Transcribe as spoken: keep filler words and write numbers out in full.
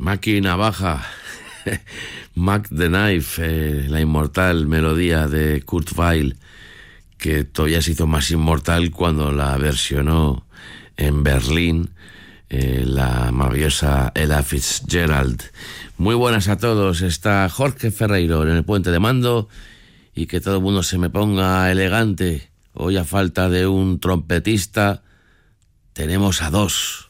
Maki Navaja, Mac the Knife, eh, la inmortal melodía de Kurt Weill, que todavía se hizo más inmortal cuando la versionó en Berlín eh, la maravillosa Ella Fitzgerald. Muy buenas a todos, está Jorge Ferreiro en el puente de mando, y que todo el mundo se me ponga elegante. Hoy, a falta de un trompetista, tenemos a dos.